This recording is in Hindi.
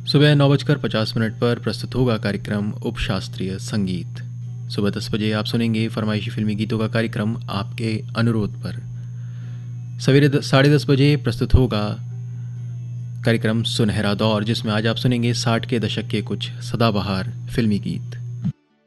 सुबह 9:50 पर प्रस्तुत होगा कार्यक्रम उपशास्त्रीय संगीत। सुबह 10 बजे आप सुनेंगे फरमाइशी फिल्मी गीतों का कार्यक्रम आपके अनुरोध पर। सवेरे 10:30 बजे प्रस्तुत होगा कार्यक्रम सुनहरा दौर, जिसमें आज आप सुनेंगे 60 के दशक के कुछ सदाबहार फिल्मी गीत।